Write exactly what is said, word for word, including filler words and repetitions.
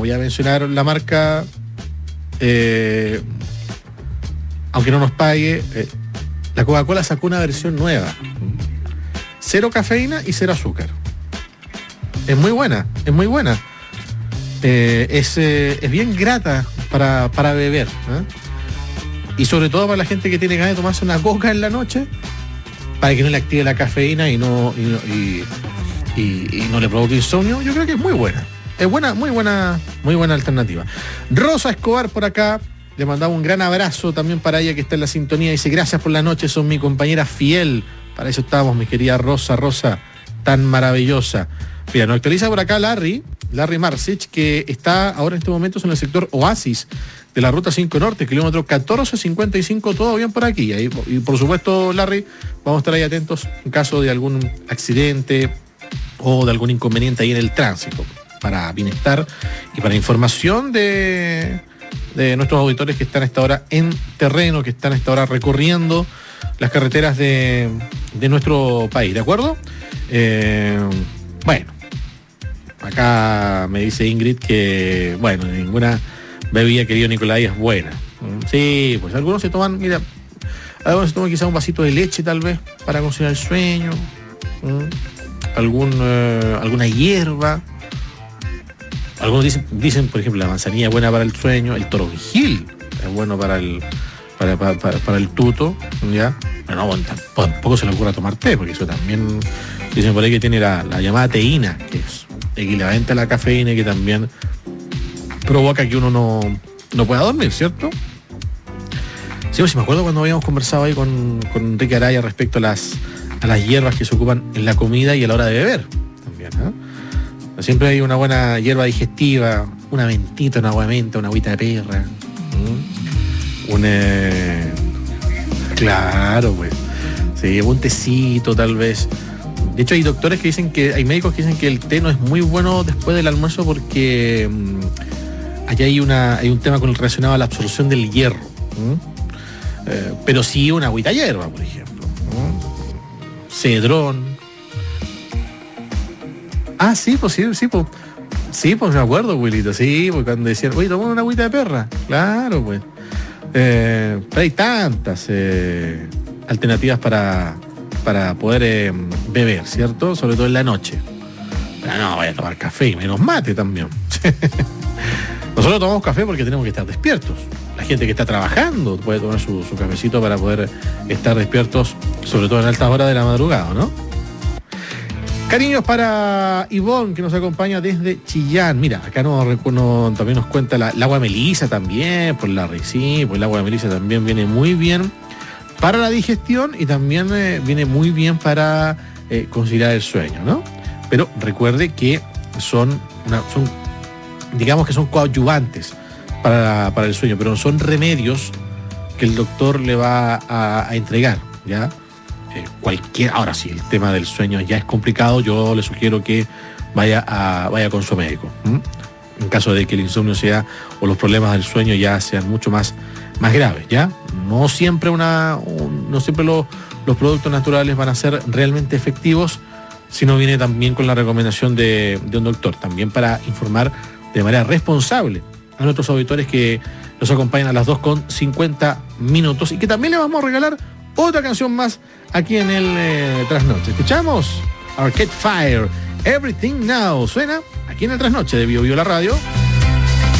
voy a mencionar la marca, eh, aunque no nos pague, eh, la Coca-Cola sacó una versión nueva. Cero cafeína y cero azúcar. Es muy buena, es muy buena. Eh, es, eh, es bien grata para, para beber, ¿eh? Y sobre todo para la gente que tiene ganas de tomarse una coca en la noche, para que no le active la cafeína y no, y, no- y, y- y no le provoque insomnio. Yo creo que es muy buena. Es buena, muy buena, muy buena alternativa. Rosa Escobar por acá, le mandaba un gran abrazo también para ella que está en la sintonía. Dice, gracias por la noche, son mi compañera fiel. Para eso estamos, mi querida Rosa, Rosa, tan maravillosa. Mira, nos actualiza por acá Larry, Larry Marcich, que está ahora en este momento en el sector Oasis de la Ruta cinco Norte, kilómetro catorce cincuenta y cinco, todo bien por aquí. Y, y por supuesto, Larry, vamos a estar ahí atentos en caso de algún accidente o de algún inconveniente ahí en el tránsito, para bienestar y para información de, de nuestros auditores que están a esta hora en terreno, que están a esta hora recorriendo las carreteras de, de nuestro país, ¿de acuerdo? Eh, bueno, acá me dice Ingrid que, bueno, ninguna bebida, querido Nicolai, es buena. Sí, pues algunos se toman, mira, algunos se toman quizá un vasito de leche tal vez para conciliar el sueño, ¿Mm? algún eh, alguna hierba. Algunos dicen, dicen, por ejemplo, la manzanilla es buena para el sueño, el toronjil es bueno para el para, para, para, para el tuto, ¿ya? Pero no, bueno, tampoco, tampoco se le ocurra tomar té, porque eso también dicen por ahí que tiene la, la llamada teína, que es equivalente a la cafeína y que también provoca que uno no, no pueda dormir, ¿cierto? Sí, pues, sí, me acuerdo cuando habíamos conversado ahí con, con Enrique Araya respecto a las, a las hierbas que se ocupan en la comida y a la hora de beber también, ¿eh? Siempre hay una buena hierba digestiva, una mentita, una aguamenta, una agüita de perra. ¿Mm? Un eh... Claro, pues. Sí, un tecito tal vez. De hecho, hay doctores que dicen que, hay médicos que dicen que el té no es muy bueno después del almuerzo porque mmm, allá hay una, hay un tema con el relacionado a la absorción del hierro. ¿Mm? Eh, pero sí una agüita hierba, por ejemplo. ¿Mm? Cedrón. Ah, sí, pues sí, sí, pues. Sí, pues me acuerdo, Wilito, sí, pues cuando decían, oye, toma una agüita de perra. Claro, pues. Eh, pero hay tantas eh, alternativas para, para poder eh, beber, ¿cierto? Sobre todo en la noche. Pero no, voy a tomar café y menos mate también. Nosotros tomamos café porque tenemos que estar despiertos. La gente que está trabajando puede tomar su, su cafecito para poder estar despiertos, sobre todo en altas horas de la madrugada, ¿no? Cariños para Ivonne, que nos acompaña desde Chillán. Mira, acá no, no, también nos cuenta la, el agua de melisa también, por la sí, pues el agua de melisa también viene muy bien para la digestión y también eh, viene muy bien para eh, conciliar el sueño, ¿no? Pero recuerde que son, una, son digamos que son coadyuvantes para, para el sueño, pero son remedios que el doctor le va a, a entregar, ¿ya? Eh, cualquier, ahora sí, el tema del sueño ya es complicado, yo le sugiero que vaya a vaya con su médico, ¿m? En caso de que el insomnio sea o los problemas del sueño ya sean mucho más, más graves, ¿ya? No siempre una un, no siempre lo, los productos naturales van a ser realmente efectivos, sino viene también con la recomendación de, de un doctor, también para informar de manera responsable a nuestros auditores que nos acompañan a las dos con cincuenta minutos y que también le vamos a regalar otra canción más aquí en el eh, Trasnoche. Escuchamos Arcade Fire, Everything Now. Suena aquí en el Trasnoche de Bio Bio la Radio.